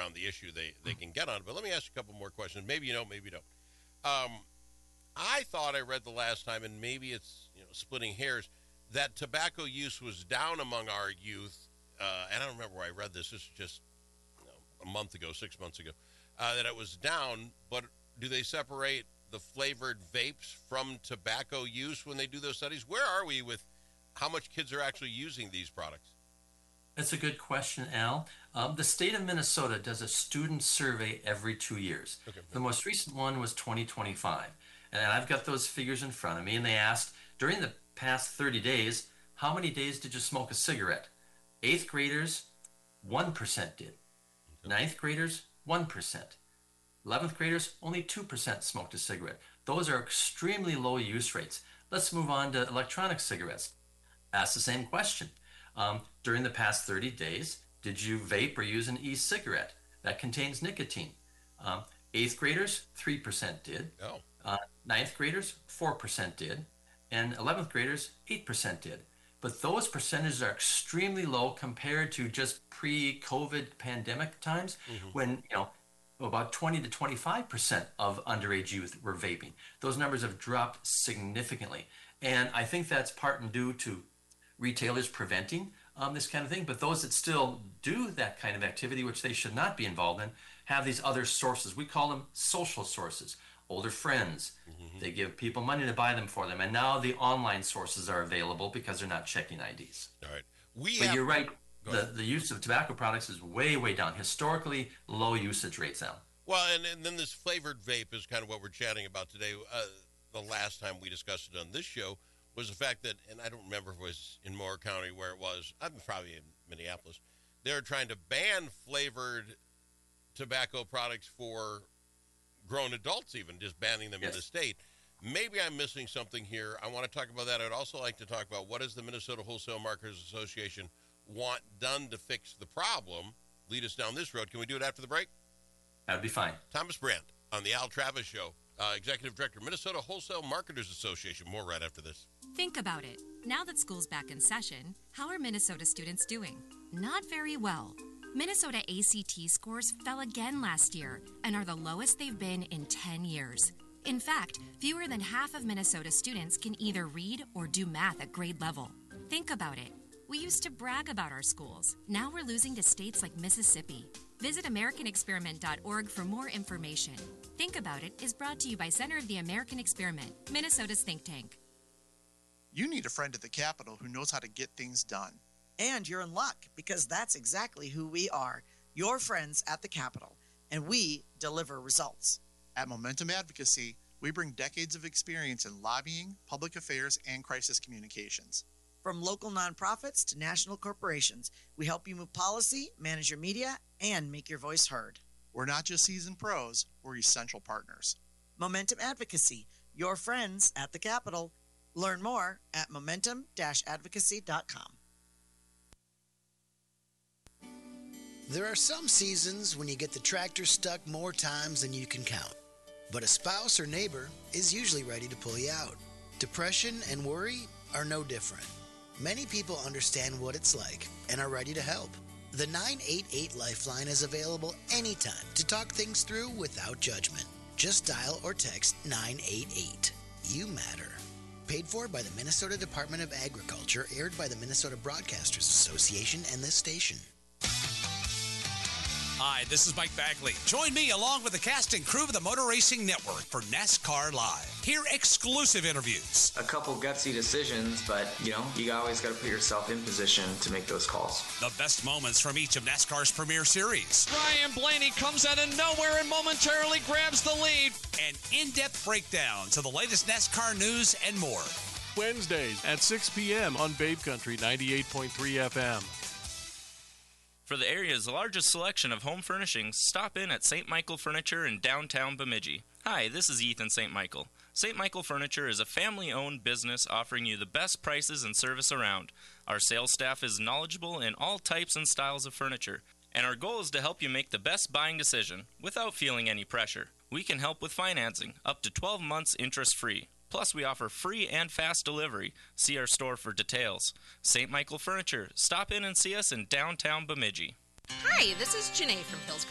around the issue they can get on. But let me ask you a couple more questions. Maybe you know, maybe you don't. I thought I read the last time, and maybe it's splitting hairs, that tobacco use was down among our youth. And I don't remember where I read this. This is just a month ago, 6 months ago, that it was down. But do they separate the flavored vapes from tobacco use when they do those studies? Where are we with how much kids are actually using these products? That's a good question, Al. The state of Minnesota does a student survey every 2 years. Okay. The most recent one was 2025. And I've got those figures in front of me. And they asked, during the past 30 days, how many days did you smoke a cigarette? 8th graders, 1% did. 9th graders, 1%. 11th graders, only 2% smoked a cigarette. Those are extremely low use rates. Let's move on to electronic cigarettes. Ask the same question. During the past 30 days, did you vape or use an e-cigarette that contains nicotine? 8th graders, 3% did. Oh. 9th graders, 4% did. And 11th graders, 8% did. But those percentages are extremely low compared to just pre-COVID pandemic times when, about 20 to 25% of underage youth were vaping. Those numbers have dropped significantly. And I think that's part and due to retailers preventing this kind of thing. But those that still do that kind of activity, which they should not be involved in, have these other sources. We call them social sources. Older friends. They give people money to buy them for them. And now the online sources are available because they're not checking IDs. All right. But you're right. The use of tobacco products is way, way down. Historically low usage rates now. Well, and then this flavored vape is kind of what we're chatting about today. The last time we discussed it on this show was the fact that, and I don't remember if it was in Moore County where it was, I'm probably in Minneapolis, they're trying to ban flavored tobacco products for grown adults, even just banning them in the state. Maybe I'm missing something here. I want to talk about that. I'd also like to talk about what does the Minnesota Wholesale Marketers Association want done to fix the problem. Lead us down this road. Can we do it after the break? That'd be fine. Thomas Brandt on the Al Travis Show, Executive Director, Minnesota Wholesale Marketers Association. More right after this. Think about it. Now that school's back in session, how are Minnesota students doing? Not very well. Minnesota ACT scores fell again last year and are the lowest they've been in 10 years. In fact, fewer than half of Minnesota students can either read or do math at grade level. Think about it. We used to brag about our schools. Now we're losing to states like Mississippi. Visit AmericanExperiment.org for more information. Think About It is brought to you by Center of the American Experiment, Minnesota's think tank. You need a friend at the Capitol who knows how to get things done. And you're in luck, because that's exactly who we are, your friends at the Capitol, and we deliver results. At Momentum Advocacy, we bring decades of experience in lobbying, public affairs, and crisis communications. From local nonprofits to national corporations, we help you move policy, manage your media, and make your voice heard. We're not just seasoned pros, we're essential partners. Momentum Advocacy, your friends at the Capitol. Learn more at momentum-advocacy.com. There are some seasons when you get the tractor stuck more times than you can count. But a spouse or neighbor is usually ready to pull you out. Depression and worry are no different. Many people understand what it's like and are ready to help. The 988 Lifeline is available anytime to talk things through without judgment. Just dial or text 988. You matter. Paid for by the Minnesota Department of Agriculture, aired by the Minnesota Broadcasters Association and this station. Hi, this is Mike Bagley. Join me along with the cast and crew of the Motor Racing Network for NASCAR Live. Hear exclusive interviews. A couple gutsy decisions, but, you always got to put yourself in position to make those calls. The best moments from each of NASCAR's premier series. Ryan Blaney comes out of nowhere and momentarily grabs the lead. An in-depth breakdown to the latest NASCAR news and more. Wednesdays at 6 p.m. on Babe Country 98.3 FM. For the area's largest selection of home furnishings, stop in at St. Michael Furniture in downtown Bemidji. Hi, this is Ethan St. Michael. St. Michael Furniture is a family-owned business offering you the best prices and service around. Our sales staff is knowledgeable in all types and styles of furniture, and our goal is to help you make the best buying decision without feeling any pressure. We can help with financing, up to 12 months interest-free. Plus, we offer free and fast delivery. See our store for details. St. Michael Furniture. Stop in and see us in downtown Bemidji. Hi, this is Janae from Hills